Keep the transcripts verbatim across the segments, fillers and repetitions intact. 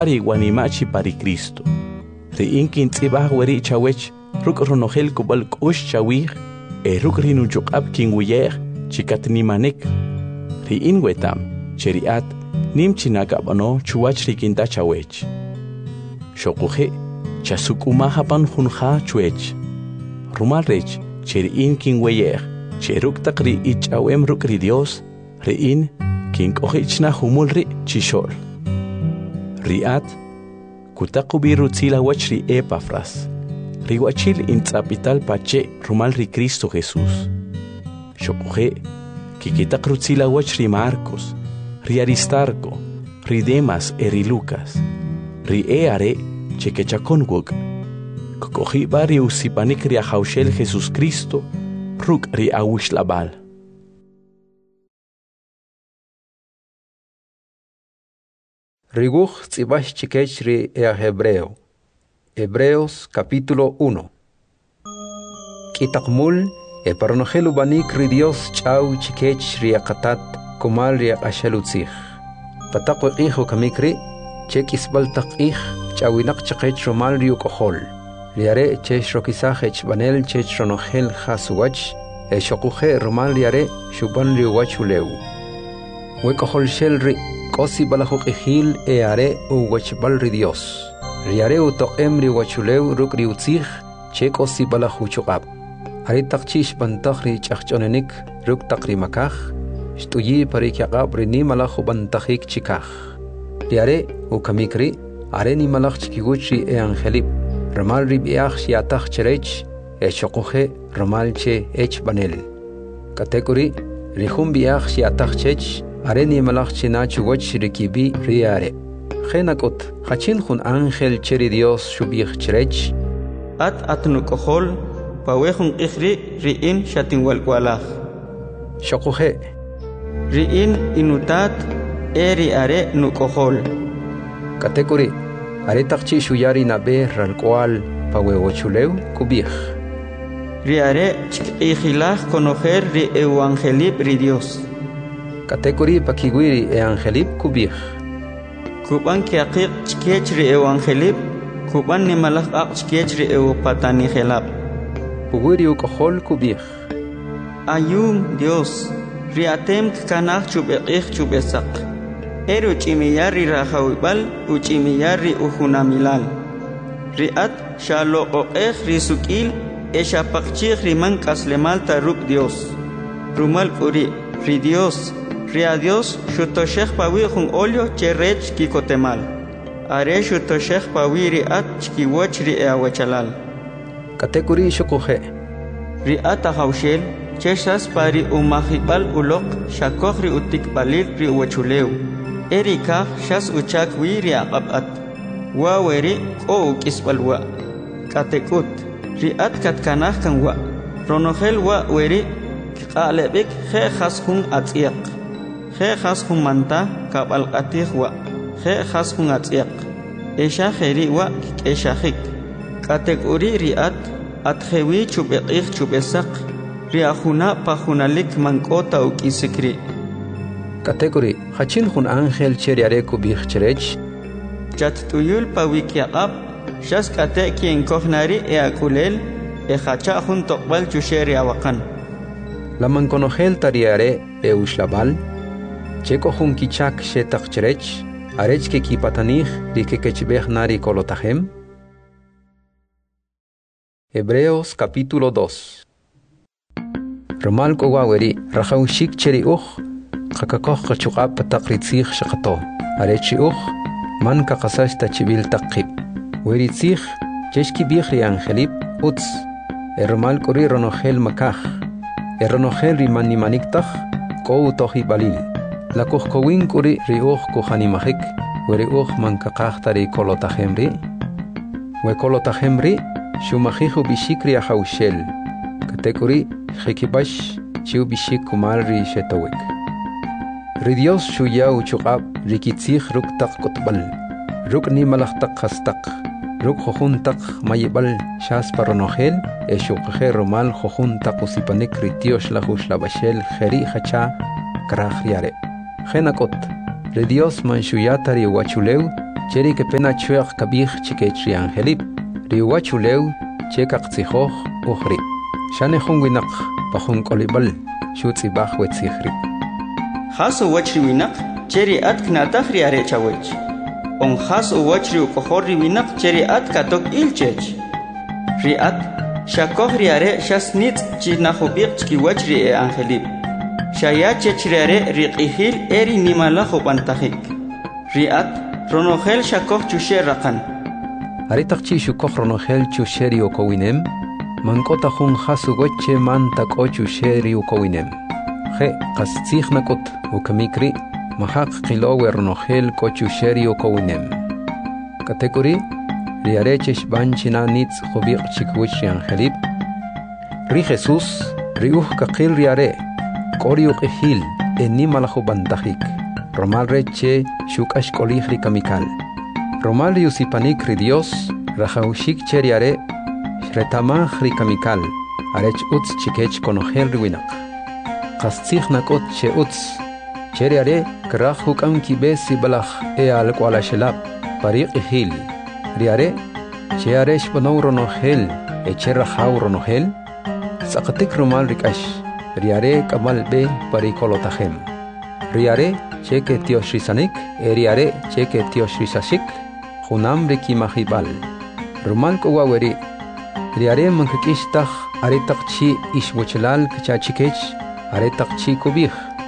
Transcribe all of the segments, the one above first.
Ari wanimachi pari Cristo. Ri inkin tsibah weri chawech ruk ronogel kubal kush chawih e ruk rinu chukab kin wiyer chikat nimanik. Ri in wetam cheriat nim chinakabano chuwach rikinta chawech. Shokuhe chasukuma hapan hunha chuech. Rumal rech cheri in kin wiyer cheruk takri ichawem ruk ri Dios ri in kin kohichna humulri chishol. Riat kutakubiru tzila wachri Epafras. Riwachil intzapital pache rumal ri Cristo Jesús. Shokuhe kikitakru tzila wachri Marcos, ri Aristarco, ri Demas eri Lucas, ri eare chekechakonwok. Kokohiba ri usipanik ri ahaushel Jesús Cristo, ruk ri awishlabal. Riguj tzibach chikech ri ea Hebreo. Hebreos capítulo uno. Kitakmul e paronogelu banik ri Dios chau chikech ri akatat kumal ri akashalutzich. Patakwe ijo kamikri chekis baltak ij chawinak chikech romal ri ukohol. Riare chech rokisajech banel chech ronogel hasuwach e shokuje romal riare shuban ri wachuleu. Wekohol shel ri Kosi balajuk ejil e are u wachbal ri Dios. Riare u toqem ri wachuleu ruk ri utzich che kosi balajuchukab. Ari takchish bantach ri chachchonenik ruk takri makach. Shtuyi pari kiaqab ri ni malaju bantachik chikach. Riare u kamikri are ni malach chikiguchi e angelip. Ramal ri biach shiatach cherech e shokuje ramal che ech banel. Katekuri rihum biach shiatach chech are ni malach china chuwach rikibi riare. Genakot, hachin hun ángel cheri Dios shubich cherech. At atnukohol, pawehun ikhri riin shatin walkwalach. Shokuhe. Riin inutat eri are nukohol. Katekuri, are takchi shuyari nabe ralkwal pawewachuleu kubich. Riare chik ikhilach konoher ri evangelib ri Dios. Katekuri pakiguiri e angelip kubich. Kuban kiaqik chkech ri evangelip, kuban ni malach aq chkech ri ew patani khelab. Puguri ukohol kubich. Ayum Dios, ri atem kanach chubeqich chubesak. Eru chimiyar ri rahawibal, uchimiyar ri uhunamilal. Ri at shalo oqech ri sukil, esha pakchich ri man kaslemal taruk Dios. Rumal uri, ri Dios, Ria Dios, shutoshech pawi jun olio cherech kikotemal. Are shutoshech pawi ri at chkiwoch ri eawachalal. Katekuri shokuhe. Ri at ahaushel, cheshas pari umahibal ulok, shakoch ri utikbalil ri uwachuleu. Erika shas uchak wi ri aqabat. Wa weri o ukisbalwa. Katekut, ri at katkanach kan wa. Ronogel wa weri kqalebik khe khas jun atiaq. Khe khas hun manta kabal qatih wa khe khas hun atiq esha kheri wa esha khik kategori riat atkhewi chubeqih chubesaq riahuna pahunalik mankota ukisikri kategori hachin hun angel cheriare kubih cherech chat tuyul pawikiaqab shas kate kien kohnari e akulel e khacha hun toqbal chusheri awaqan laman konogel tariare e ushlabal Cheko hun kichak shetak cherech, arech ke kipatanich di ke kechbeh nari kolotahem. Hebreos capítulo dos. Romal ko waweri, rachaw shik cheri uch, kakakoch kachukab patakritzich shakato. Arechi uch, man kakasash tachibil takib. Weritzich, cheshki bichri angelip, utz. Eromal kori ronohel makach. Eronohel rimani maniktach, kou tohi balil. La kohkowin kuri riuch kohanimahik, weriuch mankakachtari kolotahemri. We kolotahemri, shumahihu bishikri ahaushel. Katekuri, hikibash, chiu bishik kumalri shetawik. Ridios shuyau chukab, rikitzich ruktak kotbal. Ruk ni malachtak hastak. Ruk hohuntak mayibal shas paronohel, e shukhe romal hohuntak usipanik ritios lahush labashel, heri hacha, krach yare. Genakot, re Dios manshuyatari wachuleu, cheri que pena chueq kabij chikechri angelip riwachulew chekaqtzijoj ujri shane junwinaq pajun kolibal shutzi baj wetzijri haso wachri winaq cheri at knataj ri are chawech on haso wachri ukojori winaq cheri at katok ilchech ri at shakoj ri are shasnit chinajobiq chkiwachri e angelip shaya chechri are ri qihil eri nimala jopantajik ri at ronogel shakoj chushe raqan Aritaqchi shukoj ronogel chusheri okowinem mankota jun hasu goche man tak'o chusheri okowinem je qastzij nakot ukamikri mahaq qilowe ronogel ko chusheri okowinem kategori riarechesh banchina nitz jobiq chikwich angelip ri Jesus riuj kaqil riare koriuq ehil enimala jobantajik romal reche shukash kolij ri kamikal Romal yusipanik ri Dios, rajaushik cheriare, shretamaj ri kamikal, arech utz chikech konogel riwinak. Qastzij nakot che utz, cheriare, kraj hukam kibesi balaj e al kualashelab, pariq ihil, riare, chearesh banow ronogel, e cherrajau ronogel, saqatik romal rikash, riare kamal be parikolotajem. Riare, cheke tiosrisanik, e riare, cheke tiosrisashik, Junambre kimahibal. Romal kowaweri. Riare mankakishtach aretaqchi ishwachalal kachachikech aretaqchi kubih.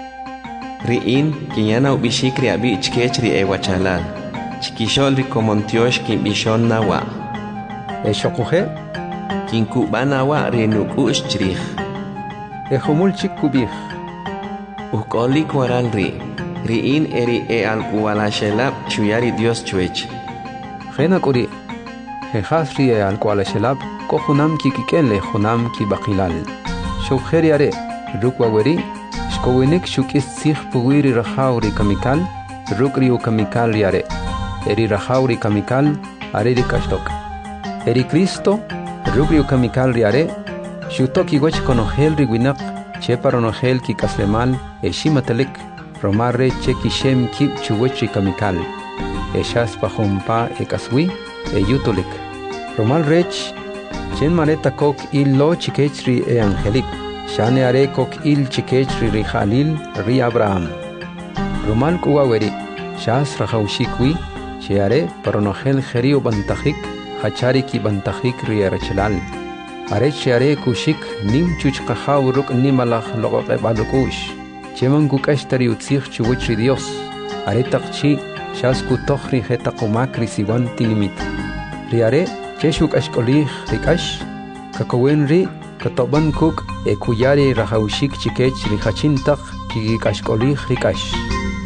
Riin kinyana ubishik riabi ichkech ri ewachalal. Chikishol ri komontiosh kin bishon nawa. Eshokuhe? Kin kubana wa ri nukush chrij. Ejomul chik kubih. Ukoli kwaral ri. Riin eri e al kualashelab chuyari Dios chuech. Jena kuri, jehasri e al kuala shelab, ko junam ki kikele junam ki bakilal. Shukjeri are, rukwa weri, shkowinik shukis zich puwiri rajauri kamikal, rukri u kamikal riare. Eri rajauri kamikal, are ri kashtok. Eri Cristo, rukri u kamikal riare, shutoki wech konogel riwinak, cheparonogel ki kaslemal, e shimatelik, romarre cheki shem kip chuwechi kamikal. Eshas pajompa e kaswi e yutulik. Romal rech, chen mareta kok il lo chikechri e angelip. Shane are kok il chikechri ri Jalil ri Abraham. Romal kuwaweri, shas rajaushikwi, sheare paronogel jerio bantajik, hachari ki bantajik ri arachelal. Are sheare kushik nim chuchkajaw ruk nimalaj logoke balukush. Cheman kukashtari utzich chuwichri Dios. Are takchi Shasku tohri hetakumakri siwan tinimit. Riare, cheshuk ashkolih rikash, kakowenri, katoban kuk, e kuyari rajaushik chikech rihachintak, kikashkolih rikash.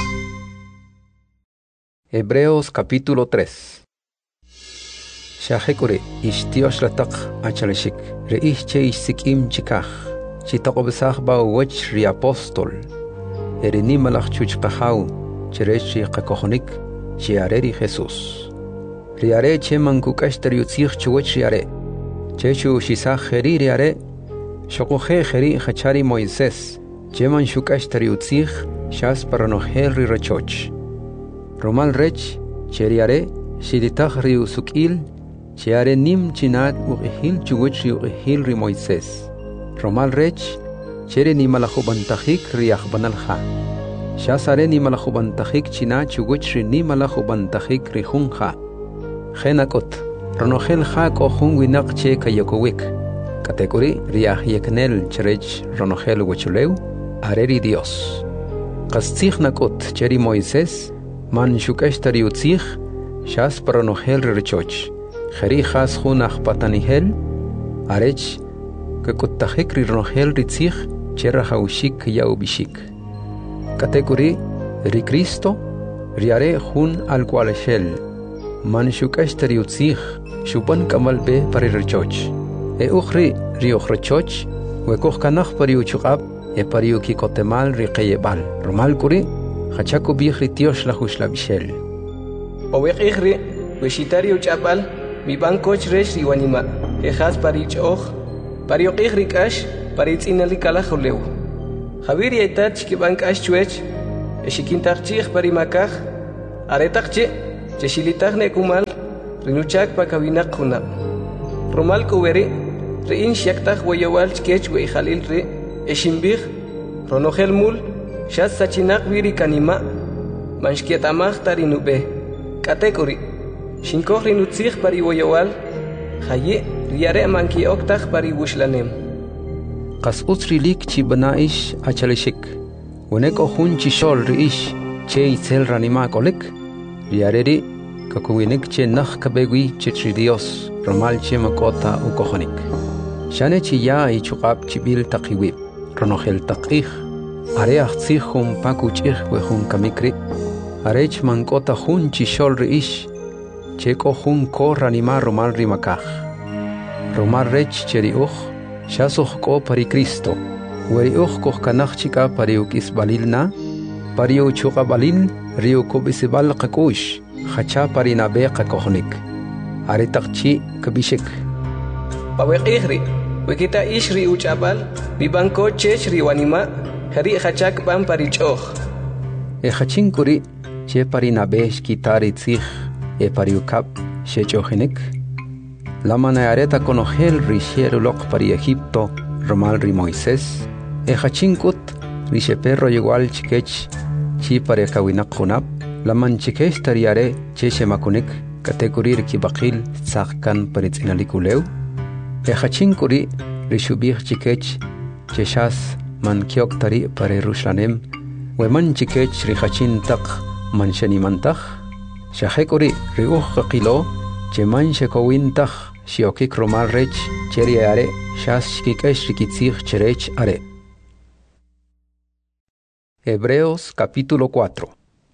Hebreos capítulo tres. Shahekure, ishtiosh latak achaleshik, reishche ishsikim chikach, chitakobesach ba wech ri apostol, erinimalach chuchkahau, Cherechi qakojonik chiareri Jesús. Riare che mankukash yutzich chuwech riare. Chechu shisach heri riare. Shokoje heri hachari Moisés. Cheman shukash yutzich shas paranogel ri rechoch. Romal rech cheriare shiditach ri usukil chiare nim chinat uqihil chuwech ri uqihil ri Moisés. Romal rech chere nimalajubantajik ri achbanalja. Shasare ni malajubantajik china chuguchri ni malajubantajik rijunja. Genakot, ronogel ja ko junwinak che kayokowik. Kategori riah yeknel cherech ronogel wechuleu, areri Dios. Qastzij nakot cheri Moisés, man shukashtari utzij, shas paronogel richoch. Jeri jas junaj patanihel, arech, kakottajik ronogel ritzij, cherra haushik yaubishik. Kategori ri Cristo riare jun al kualeshel man shukashtari utzij shupan kamal be pari rechoch e ukhri ri ukhrechoch we koch kanach pari uchqab e pari ukikotemal ri qeyebal romal kuri khachako bi khritios la khushla bishel oweq ikhri we shitari uchabal mi bankoch resh ri wanima e khas pari choch pari ukhri kash pari tsinali kala khuleu Javier yaitat ki bank ashchuech, eshikintarchich parimakaj, aretachche, cheshilitagne kumal rinuchak pakawinak hunab romal kuweri riin shaktaj wayawal chkech we khalil ri eshimbig ronogel mul shas sachinak wiri kanima manshkietamag tarinube katekuri shinkoj rinutzig pari wayawal haye riare manki oktaj pari wushlanem qas utsrilik chi banaish achalishik Weneko hun chishol riish che itzel ranima kolek riareri kakuwinik che nakh kabegui che Dios romal che makota ukohonik shane chi ya i chuqab chibil taqiwib ronogel taqih are achtzih hum pakuchih we hun kamikri arech mankota hun chishol riish che ko hun ko ranima romal rimakaj romal rech cheri uj shasoh ko pari Cristo Weri uj koh kanach chika pariuk isbalilna, pariu chuka balil, riu kubisibal kakush, hacha parinabe kakohnik. Aritakchi kabishik. Pawek ihri, wikita ishri uchabal, bibanko chech riwanima, hari hachak ban parichoh. E hachin kuri, che parinabe shkitari tzich, e pariukap, shechohinik. La manayareta conogel risherulok pari Egipto, romal ri Moisés. E hachinkut rishe perro igual chikech chi pare kawinak hunab la man chikech tariare cheche makunik kategorir ki bakil sakkan paritsinalikuleu e hachinkuri rishubih chikech cheshas man kiok tari pare rushlanem we man chikech ri hachin tak man shani mantach shahekuri riuh qilo che man shekowin tak shiokik romal rech cheriare shas chikesh rikitzich cherech are Hebreos capítulo cuatro.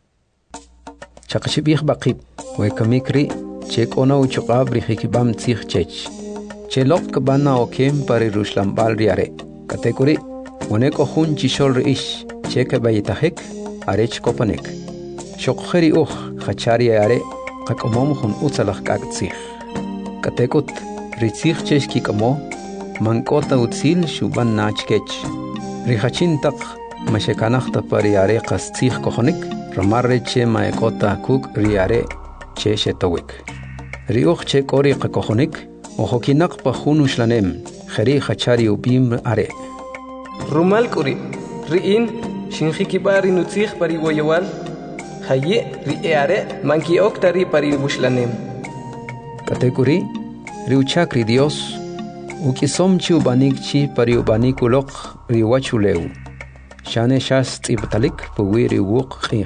Chakashibih bakib, we kamikri, chek ona uchukab rihikibam tzich chech. Chelok kabana okem pari rushlambal riare. Katekuri, uneko hun chishol riish, cheke bayitahek, arech kopanek. Shokheri uj, hachari are, kakomom hun utzalach kag tzich. Katekut, ritzich chech kikamo, mankota utzil shuban nachkech. Rihachin tak, Mashekanachta pariare qastzich kohonik, romarre che maekota kuk riare che shetowik. Riuch che kori qakohonik, ojokinak pa hunushlanem, kheri hachari ubim are. Rumal kuri, riin, shinjikibari nutzich pari woyawal, haye riare manki oktari pari bushlanem. Katekuri, riuchakri Dios, ukisom chi ubanik chi pari ubanikulok riwachuleu. Shane shas tibtalik puwiri wuk khikh.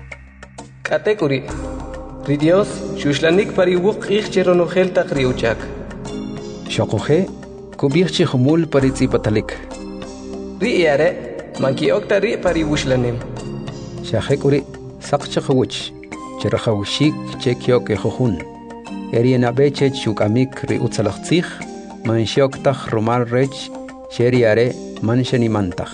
Katekuri. Ri Dios shuslanik pari wuk khikh cheronogel tak riuchak. Shokohe kubir chi khumul pari tibtalik. Ri yare manki oktari pari wushlanem. Shahekuri sakcha khawch cherkhawshik chekyok khohun. Eriena beche chukamik ri utsalachtzich man shok tak romal rech cheriare manshani mantach.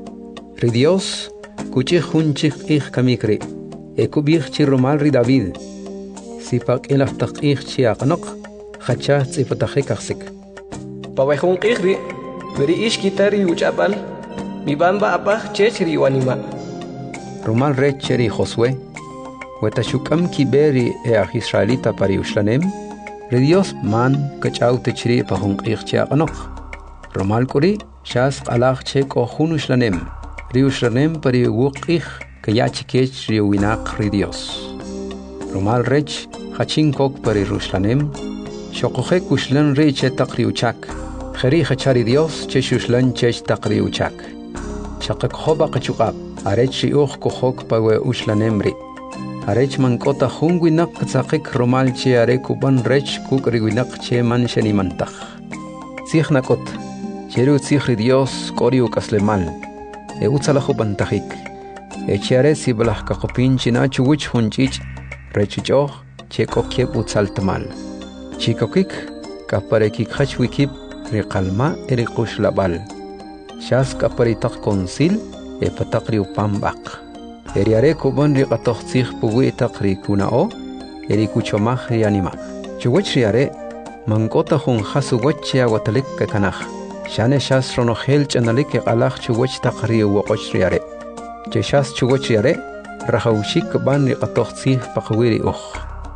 Ri Dios, kuchih hunchih ich kamikri, e kubih chi romal ri David, si pak ilaftak ich chi aqnok, khachah tzipatake kaksik. Pawehun kihri, veri ish kitari uchabal, mi bamba apach chech ri wanima. Romal rech ri Josué, wetashukam kiberi e a Israelita pari ushlanem, Ri Dios man kachau techri pahun ich chi aqnok. Romal kuri, shas alach che ko hunushlanem. Riushlanem pari wukih kaya chikech riuinak ri Dios. Romal rech hachin kok pari rushlanem, shokohe kushlan re che takriuchak, kheri hachari Dios che shushlan chech takriuchak. Shakak hoba kachukab, arech riuch kohok pawe ushlanem ri. Arech mankota hunguinak tzakik romal che are kuban rech kuk riuinak che man shanimantak. Tzichnakot, cheru tzich Dios koriu kaslemal. E utzalajo bantajik. E chiare si balah kakopin china chuwich hunchich, rechichoh, cheko kiep utzaltamal. Chikokik, kaparekik hachwikip, rikalma erikush labal. Shas kaparitak konsil, e patakri upambak. Eriare kuban rikatochzich puwi takri kunao, erikuchomach rianima. Chuwich riare, mankota hun hasuwachi aguatalik kakanach. Shane shas ronogel chanalik qalach chuwach taqri waqoch riare. Che shas chuwach riare rahawshik ban riqatochzi paqwiri uch.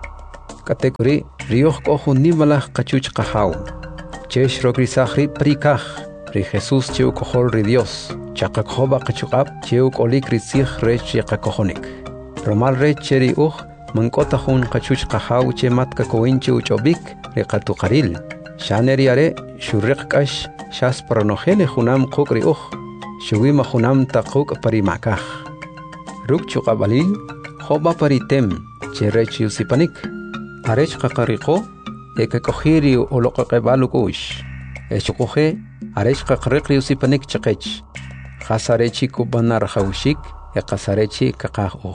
Katekuri rioh kohu nimalach kachuch kahau. Chesh rogrisahri prikaj. Ri Jesús cheu kohol ri Dios. Chakakhoba kachukab cheu kolik rizih rech yakakohonik. Romal rech cheri uj mankota hun kachuch kahau che matka koinche uchobik ri katukaril. Shaneri are shurriq kash shas paranojele junam kukri uj. Shuwima junam takuk parimakaj. Ruk chukabalil hoba paritem che rech yusipanik. Arech kakariko eke kohiri oloqebalukush. Echukoje arech kakariqri yusipanik chakech. Khasarechi kubanar haushik e kasarechi kakaj.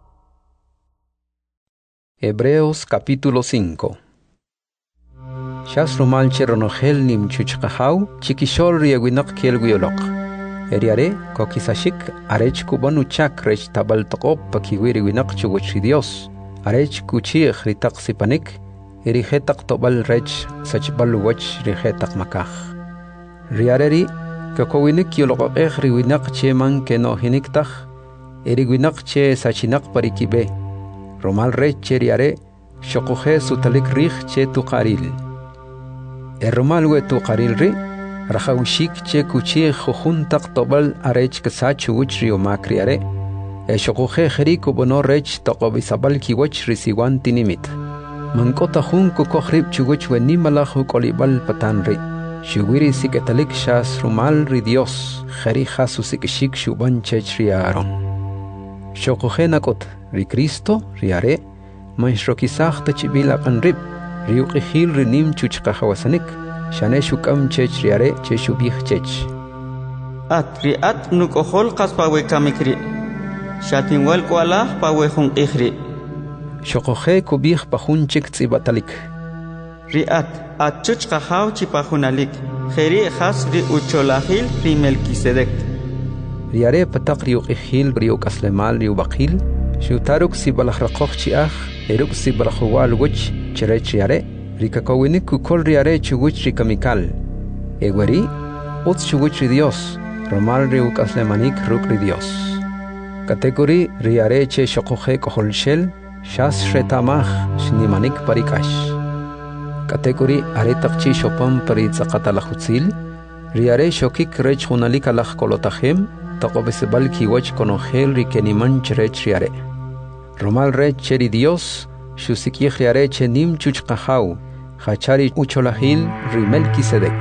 Hebreos capítulo cinco. Shas romal cheronogel nim chuchkahau chikishol rieguinak kielguiolok. Eriare kokisashik arech kubanu chak rech tabal tokop pakiwiri winak chuguchi Dios. Arech kuchih ritak sipanik erihetak tobal rech sachbal wach rihetak makaj. Riareri kakowinik yolokokeh riwinak che man keno hiniktaj eriwinak che sachinak parikibe. Romal rech che riare shokoje sutalik rij che tuqaril. E romal we tuqaril ri rajawshik che kuchih jujuntak tobal arech kasachu wich riomak riare. E shokoje jeriku bono rech tokobisabal kiwach risiwan tinimit. Mankota jun kukohrib chuwich we nimalaj ukolibal patanri. Shuwiri siketalik shas rumal ri Dios, jeri jasu sikishik shuban chech riaron. Shokoje nakot ri Cristo riare, manshrokisak tachibila kanrib, riukihil rinim chuchkahawasanik, shane shukam chech riare che shubih chech. At riat nukohol kaspawe kamikri, shatinwal kualah pawe hun ihri. Shokoje kubih pahun chik tzibatalik. Riat at chuchkahaw chipahunalik, jeri has ri ucholahil ri Melquisedec. Riare patak riukihil riuk aslemal riubakil, shutaruk sibalahrakoch chiach, eruk sibalahuwal wich cherech riare, rikakowinik kukol riare chuwich rikamikal. Egweri, uts chuwich ri Dios, romal riuk aslemanik ruk ri Dios. Kategori riare che shokoje koholshel, shas shetamach shnimanik parikash. Kategori aretak chi shopam pari tzaqatalahutzil, riare shokik rech hunalik alach kolotahem, taqobesebal kiwach konogel rikeniman cherech riare. Romal rech cheri Dios, shusikich riare chenim chuchkahau, hachari ucholahil ri Melquisedec.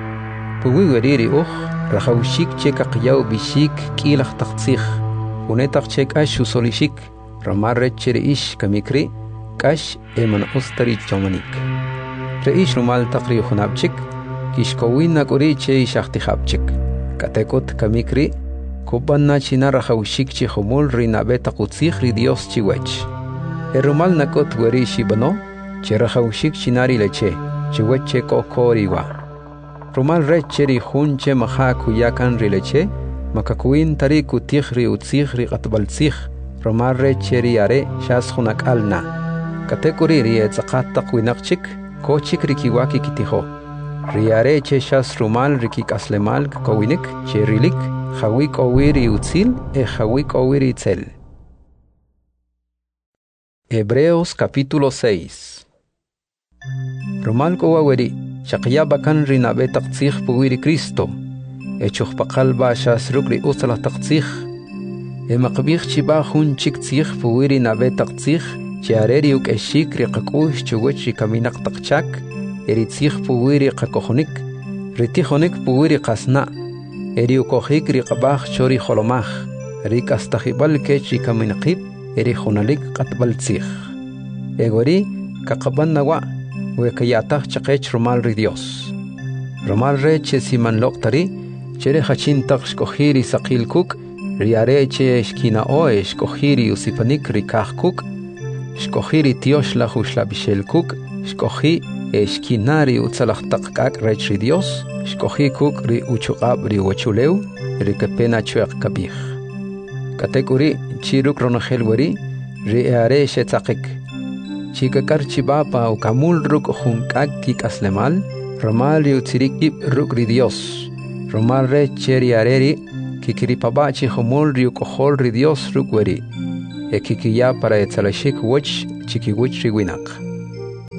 Puwiweri uj, rajawshik chekaqyaw bishik kilach taqtzich, unetak chek ash usolishik, romal rech cheri ish kamikri, kash eman ustari chomanik. Reish rumal taqri junabchik, kishkowin nakuri che ishachtihabchik. Katekot kamikri, kubanna china rajawshik chi humul rinabe taqutzich ri Dios chiwech. Erumal nakot weri shibano, che rajawshik chinari leche, chiweche kokoriwa. Rumal rech cheri hun che maha kuyakan ri leche, makakuin tari kutich ri utzich ri qatbaltzich, rumal rech cheri are shas hunak alna. Katekuri ri etzakat taqwinakchik, kochik rikiwaki kitiho. Riare che shas rumal rikik aslemal kowinik che rilik, hawik owiri utzil e hawik owiri itzel. Hebreos capítulo seis. Rumal kowaweri, shaqyabakan rinabe taqtzich puwiri Cristo, e chuchpaqalba shas rukri usala taqtzich, e maqbich chiba hun chik tzich puwiri nabe taqtzich, Chiareri uk eshik riqakush chuwich rikaminak taqchak, eritzich puwiri qakohonik, ritihonik puwiri qasna, eri ukohik riqabaj chori holomaj, rikastahibal kech rikaminaqib, eri hunalik qatbaltzich. Egori, kaqaban nawa, wekayatah chaqech rumal ri Dios. Rumal re che siman loqtari, chere hachin taq shkohiri saqil kuk, riare che eshkina o eshkohiri usipanik rikaj kuk, Shkohiri tiosh la hushla bishel kuk, shkohi eshkinari utzalach taqkak rech ri Dios, shkohi kuk ri uchuqab ri wachuleu, ri kapena chuek kabich. Katekuri chiruk ronogel weri, ri eare shetzakik. Chikakar chibapa ukamul ruk hunkak kik aslemal, romal ri utzirikib ruk ri Dios. Romal re cheri areri, kikiripaba chihumul ri ukohol ri Dios ruk weri. Ekikiya para etzalashik wach chikiwich riwinak.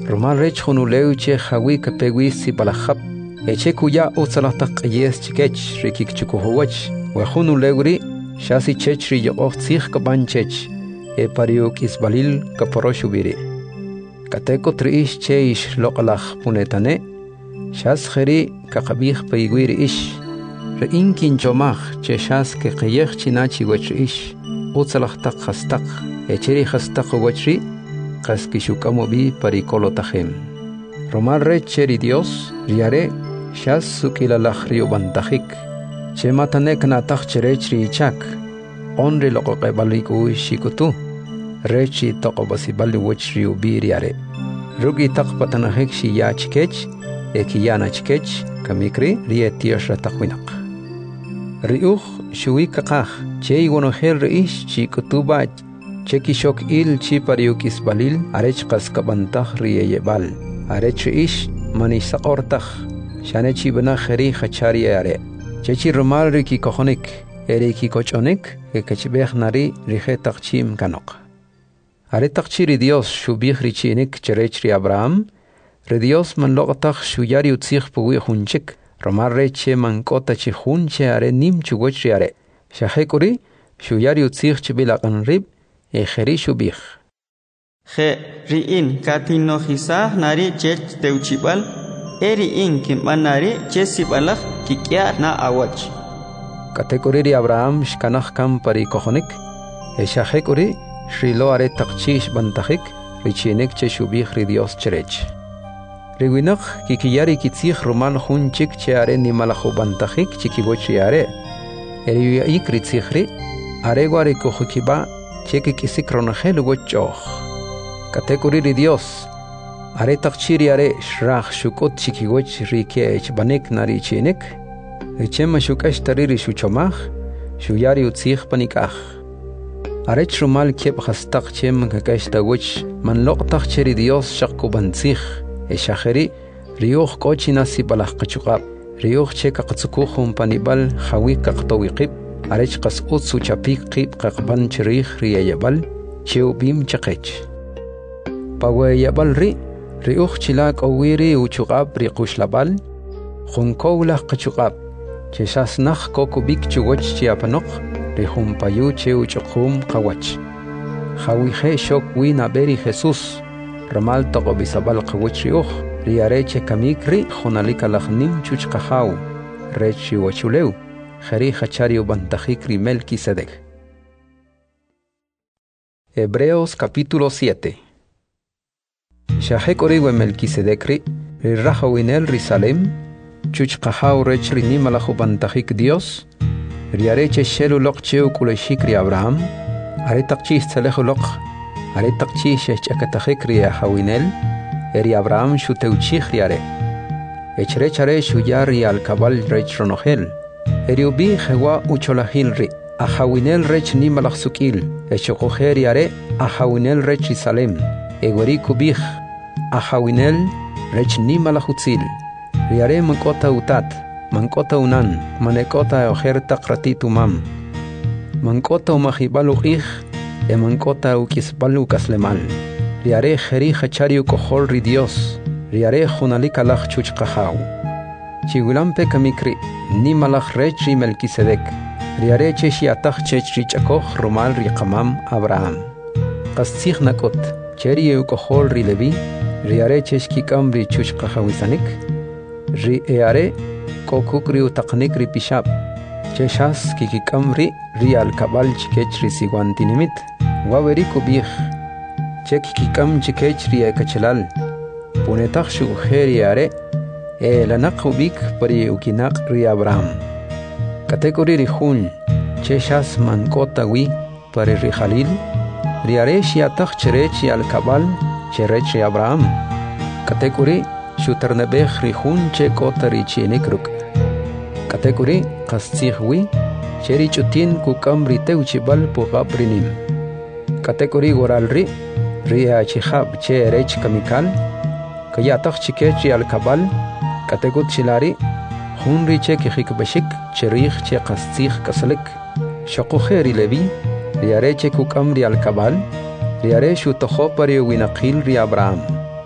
Romal rech hunuleu che hawi kapegwi si balahab. Eche kuya utsalahtak yes chikech rikik chukuhuwach. Wa hunuleuri shasi chech ri yoch sich kabanchech. E pariuk isbalil kaporoshubiri. Kateko triish che ish lokalach punetane. Shas kheri kakabih paigwir ish. Re inkin chomach che shas ke qayech chinachi wach ish. Utsalahtak khastak. Echeri khastak wachri. Kaskishukamobi parikolotajem. Romal recheri Dios, riare, shas sukilalach rio bantajik. Che matanek natach cherechri ichak. Onri loqoqebaliku shikutu. Rechi toqobasibali wachri ubi riare. Rugi takpatanahek shi ya chikech, ekiyana chikech, kamikri rie tiosh ratakhwinak. Riuch shui kakach, che igonohel reish chikutu bach. Chekishok il chi pariukis balil arech kaskabantach riyebal arech ish manisakortach shane chi bana kheri khachari are chechi romal riki kohonik eriki kochonik ekachbeh nari rihe tachim kanok are tachiri Dios shubih richinik cherechri Abraham re Dios man logtach shuyari utzich puwi hunchik romal reche man kota chi hunche are nim chugochri are shahekuri shuyari utzich chibilaqan rib Ejerishu bich. Je riin katino hisa nari chech teuchibal. Eriin kimbanari chesibalach kikia na awach. Kategori Abraham shkanach kam pari kohonik. Eshahekuri shrilo are takchish bantahik. Richinek cheshubich ri Dios cherech. Riwinach kikiyari kitzich roman hunchik che are nimalachu bantahik chikigochi are. Eriuya ikritzichri. Areguare kohukiba. Cheque que se cronajel wochoch. Categoría Dios. Are takchiri are shrach shukot chikigoch rike banek nari chinek. Echema shukash tariri shuchomach. Shuyari utzich panikach. Are chrumal kiep hastak chem kakash tagoch. Man lok takchiri Dios shakko banzich. Eshacheri rioch kochina si balach kachukab. Rioch cheka katsukuchum panibal hawi kaktowiqib. Arech qas utsu chapik qib qaqban chirikh riyayabal cheu bim chaqech pawayabal ri riuch chilak awiri uchuqab riqushlabal khunkowlah qachuqab cheshasnakh kokubik chugoch chiapanok rihum payu cheu chuqum qawach khawihe shok wina beri Jesus ramal toqobisabal qawach riuch riareche kamikri khunalika lakhnim chuchqahaw rechi wachuleu Jeri Hachario Bantajikri Melquisedec. Hebreos capítulo siete. Shahek oriwe Melquisedecri, Rirahawinel Risalem, Chuchkahau Rechri Nimalajo Bantajik Dios, Riareche Shelu Lokcheu Kuleshikri Abraham, Aretakchis Telejo Lok, Aretakchis Chakatajikri Ahawinel, Eri Abraham Shuteuchichriare, Echrechare Shuyari al Cabal Rechronohel. Eriubi hewa ucholahilri, ahawinel rech nimalach sukil, echokoheri are, ahawinel rech Salem, egori kubich, ahawinel rech nimalach utzil, riare mankota utat, mankota unan, manekota oher takratitu mam, mankota umahibalu ich, e mankota ukisbalu kaslemal, riare heri hachariu kohol ri Dios, riare hunalika lach chuchkahau. Chigulampe kamikri, ni malach rechi Melquisedec, riareche shiatach chech richakoch romal riqamam Abraham. Qastzich nakot, cheri eukohol ri Levi, riareche shkikam ri chuchqahawisanik, ri eare kokukri utaqnik ri pishab, cheshas kikikam ri ri alkabal chikech ri siguantinimit, waweri kubich, chekikikam chikech ri ekachelal, punetach shugujeri are, e lanak ubik pari ukinak ri Abraham. Kategori ri hun, cheshas mankota wi pari ri Jalil, ri areshi atach cherechi al kabal cherechi Abraham. Kategori shuternebech ri hun che kota ri chienikruk. Kategori kastzich wi, cheri chutin kukam ri teuchibal pugab rinim. Kategori goral ri, ri achihab che erech kamikal, kayatach chikechi al kabal, Kategut chilari, hunri che kihikbashik, cherich che kastzich kasalik, shokujeri levi, riare che kukamri al kabal, riare shutoho pari winakil ri Abraham.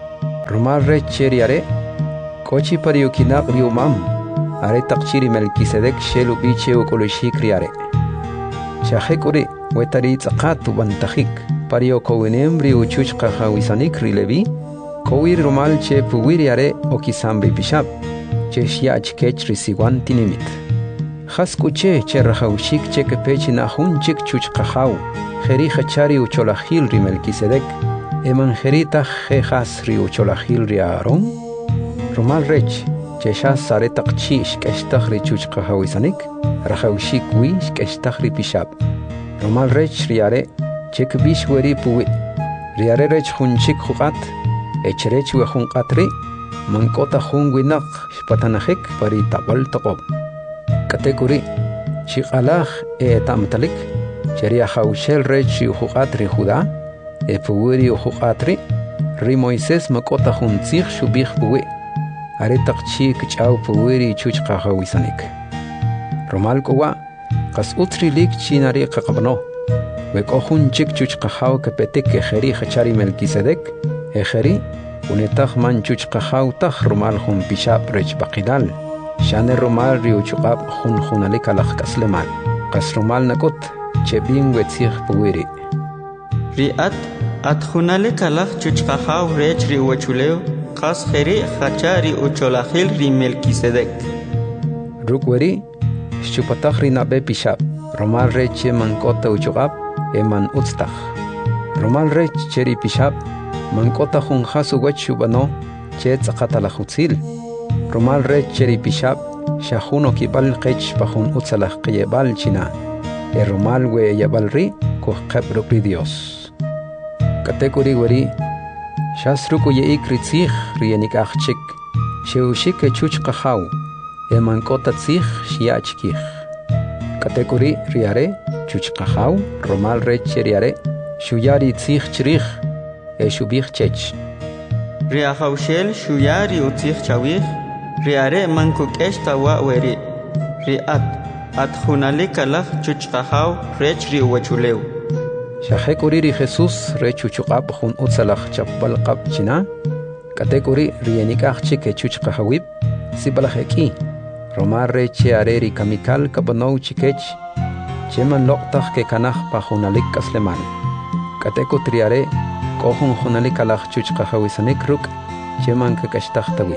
Romal re cheriare, kochi pariukinak riumam, are takchiri Melquisedec shelu biche ukolushi kriare. Shahekuri, wetari tzakatu bantahik, pario kowinem riuchuch kahawisanik rilevi, kowir romal che puwiriare okisambi bishap, che shiach kech risiwan tinimit. Haskuche che rahaushik che kepechi nahunchik chuch kahau, jeri hachari ucholahil ri Melquisedec, emanjerita jejas ri ucholahil ri Aaron, romal rech, che shas saretak chish keshtah ri chuch kahawisanik, rahaushik wish keshtah ri bishap. Romal rech riare, che kbish weri puwi, riare rech hunchik hukat, echrech wehunqatri, mankota hunguinak shpatanahik pari tabal toqob. Katekuri, chiqalaj e tamtalik, cheria haushel rech yuhuqatri Judá, e puwiri yuhuqatri, ri Moisés makota huntzich shubih puwi, aretak chik chau puwiri chuch kahawisanik. Romal kowa, qas utri lik chinari qaqabno, weko hunchik chuch kahaw kepetik e jeri hachari Melquisedec, e jeri, unetach man chuch kahaw tach romal hun bishap rech baqidal. Shane romal riuchuqab hun hunalik alaq kaslemal. Qas romal nakut chebin wetzich puwiri. Riat at hunalik alaq chuchqahaw rech riuachuleo qas jeri hachari ucholahil ri Melquisedec. Rukweri shupatach ri nabe bishap. Romal rech mankota uchuqab eman utstach. Romal rech cheri bishap mankota hun hasu wachubano che tzaqatalahutzil. Romal rech cheri bishap shahuno kibal qech pahun utsalah qiyebal china. E romal we yabal ri kuh qabru ri Dios. Katekuri weri shasruku ye ikritzich rienik achchik. Sheushik e chuch qahaw e mankota tzich shiachkich. Katekuri riare chuch qahaw romal rech cheriare shuyari tzich chrich e shubich chech. Riahaushel shuyari utzich chawich, riare mankuk eshtawa weri, riat at hunalik alaq chuchqahaw rech ri uachuleu. Shahekuri ri Jesus re chuchuqab hun utsalach chapbal qab china, katekuri rienikach chike chuchqahawib, sibalaheki, romar re cheare ri kamikal kabanow chikech, cheman loqtach ke kanach pa hunalik kasleman. Katekut riare, kohun hunalik alaq chuchqahawisanik ruk, cheman kakashtachtawi.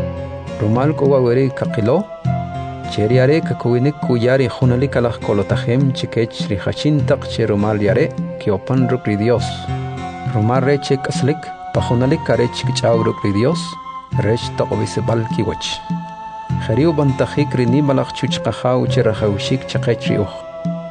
Romal kowa weri kakilo, cheriare kakuinik kuyari hunalik alaq kolotahem chikech ri hachintak che romal yare, kiopan ruk ri Dios. Romal reche kaslik, pa hunalik karech kichaw ruk ri Dios, rech taqobisebal kiwach. Jeriu bantahik ri nimalaq chuchqahaw che rahawshik chakech ri uj.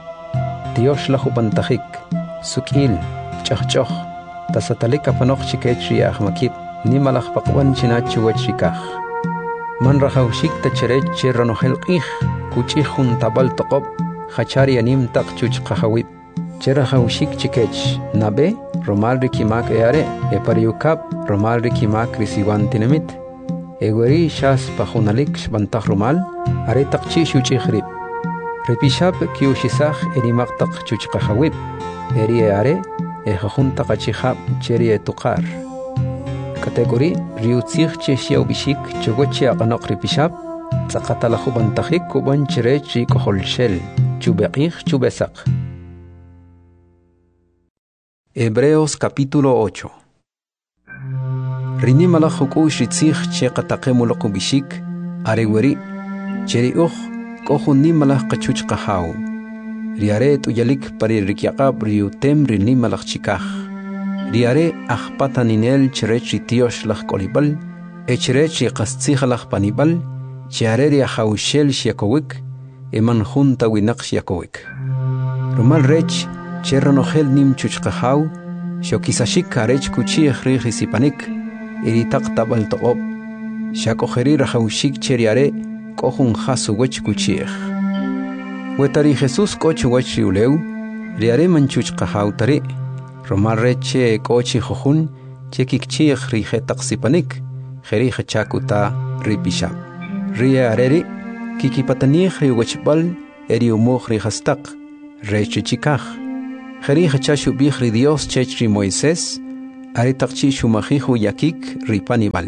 Dios lahu bantahik, sukil, chachchoch, tasatalik apanoq chikech ri ahmakib, nimalaq paqwan chinachu wach rikaj. Man rahawshik tacherech che ranohel qih, kuchih hun tabal toqob, hachari anim tak chuchqahawib. Che rahawshik chikech, nabe, romal rikimak eare, e pariukab, romal rikimak risiwan tinemit. Egweri shas pahunalik shbantah romal, are takchi shuchikhrib. Repishab kiushisach enimak tak chuchqahawib, eri eare, e hajun takachihab cheri etukar. Kategori riutzich che shiaw bishik chugoche aqanaq ripishab, tzaqatalahu bantahik kuban chirech ri koholshel, chubeqich chubesak. Hebreos capítulo ocho. Rinimala hukush ritzich che qataqemulaqu bishik, areweri, cheri uj, kohun nimalaq qachuch qahaw. Riare tuyalik pari rikyaqab riutem rinimalaq chikaj. Riare ajpata ninel cherech ritios lach kolibal, echirech riqastzich lach panibal, chiare riahaushel shiakowik, eman junta winak shiakowik. Romal rech, cherronogel nim chuchqahaw, shokisashik arech kuchich rihisipanik, iritak tabal toqob, shakojeri rahaushik cheriare, kohun hasu wech kuchich. Wetari Jesus kochu wech riuleu, riare manchuchqahaw tari, romal reche kochi jojun, chekikchich rijetaqsipanik, jeri hachakuta ripishab. Rie areri, kikipatanich riwechbal, eri umuj rihastak, reche chikaj. Jeri hachashubich ri Dios chech ri Moisés, Aritaqchi shumajihu yakik ripanibal.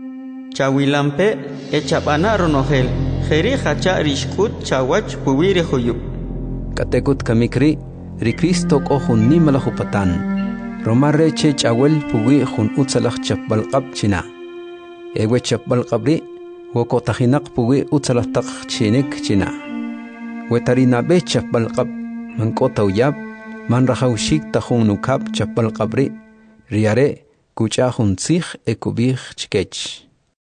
Chawilampe echapana ronogel. Jeri hacha rishkut chawach puwiri huyub. Katekut kamikri ri Cristo kohun nimalahupatan. Romarreche chawel puwi hun utsalach chapbalqab china. Ewe chapbalqabri wokotajinak puwi utsalataq chinik china. Wetarinabe chapbalqab mankota uyab man rahawshik tajun nukab chapbalqabri riare kuchahun tsij ekubij chikech.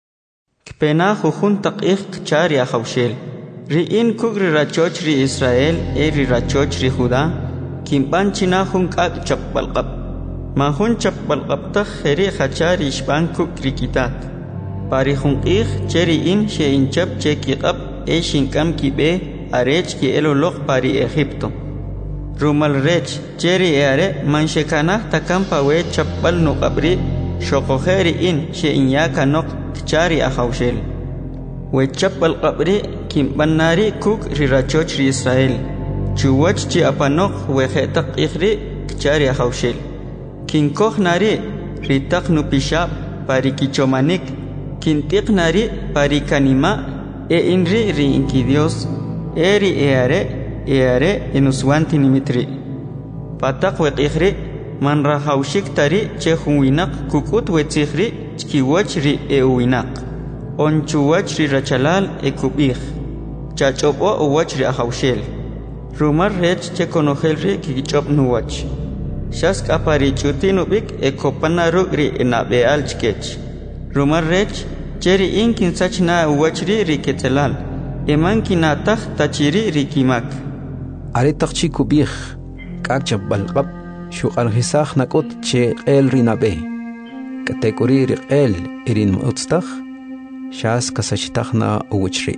Kpena jujun taqih chari ahawshel. Ri'in kugri rachoch ri Israel e ri rachoch ri Judá. Kimpan china jun kak chapbalqab. Mahun chapbalqab taj jeri hachari ishban kukri kitat. Pari jun qih cheri in she inchap che kiqab e shinkam kibe arech ki eloloq pari Egipto. Rumal rech cheri e are manshekana takampa we chapbal nuqabri shoqojeri in she inyaka noq chari ahawshel. We chapbal qabri kimbanari kuk rirachoch ri Israel. Chuwach chi apanok we khetaq ikhri chari ahawshel. Kinkoh nari ritaq nupishab pari kichomanik. Kintiq nari pari kanima e inri ri inki Dios. Eri e are e are enuswanti nimitri. Pataq we ikhri man rahawshik tari che hunwinak kukut we tsikhri chkiwach ri e uwinak. Onchuwach ri rachalal e kubih. Chachopo uwach ri ahawshel. Rumar rech che konogel ri kikichop nuwach. Shask apari chutinubik e kopanaruk ri enabeal chkech. Rumar rech cheri inkin sachna uwach ri ri ketelal. Eman kinatah tachiri ri kimak. Aritaqchi kubih kak chapbalqab shuqal hisaq nakot che qel rinabe. Kategori ri qel irin mutstakh shas kasachitakhna uwachri.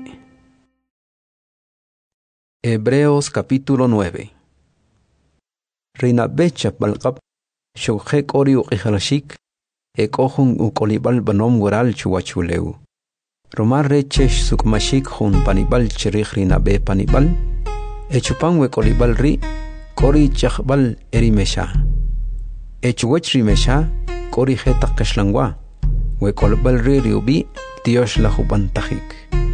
Hebreos capítulo nueve. Rinabe chapbalqab shuqek ori uqijrashik ekohun ukolibal banom waral chuwachuleu. Romar rechesh sukmashik hun panibal chirih rinabe panibal echupan we kolibal ri kori chakbal erimesha. Echuwech rimesha kori hetak kashlangwa we kolibal ri riubi Dios la hubantajik.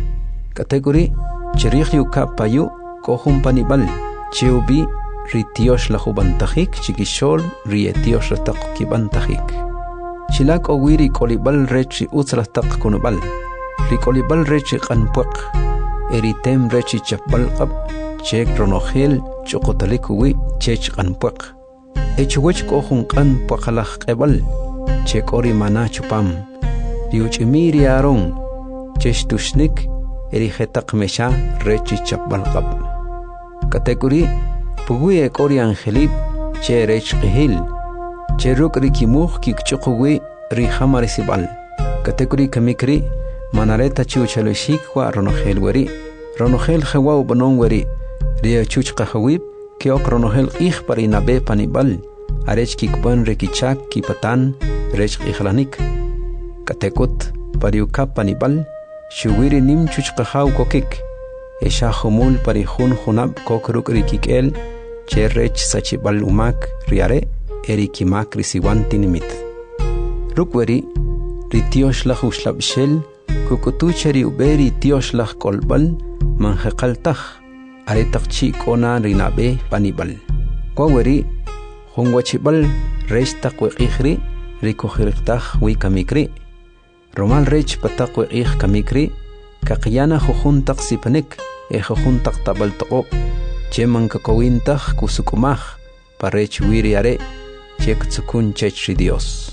Kategori chirih yuka payu kohun panibal chiubi ri Dios la hubantajik chikishol ri Dios la takibantajik. Chilak owiri kolibal rechi utzlatak kunubal. Rikolibal rechi qanpuq eritem rechi chapbalqab chek ronogel choqotalikuwi chech qanpuq echuwech kohun qanpuqalaq qebal chek ori mana chupam riuchimiri aron chesh tushnik eri hetaq mesha rechi chapbalqab kategori puwi ekori angelib che rech qihil che ruk rikimuq kikchuqwi ri hamarisibal kategori kamikri manareta chuchaloshik wa ronogel wari ronogel khawa banon wari ria chuch qahawib kiok ronogel ikh parinabe panibal arech kikban rekichak kipatan rech ikhlanik katekut pariuka panibal shuwiri nim chuch qahaw kokik esha khumul parihun khunab kokruk rikikel cherech sachibal umak riare erikimak risiwanti nimit rukwari ritiosh la khuslabshel kukutucheri uberi Dios lah kolbal manjeqaltaj aritaqchi kona rinabe panibal kwaweri hongwachibal rechtaq weqihri rikohirqtaj wikamikri romal rech pataq weqih kamikri kaqyana jujuntaq sipanik e jujuntaq tabaltoqo cheman kakowintaj kusukumaj parech wiriare chek tsukun chechri Dios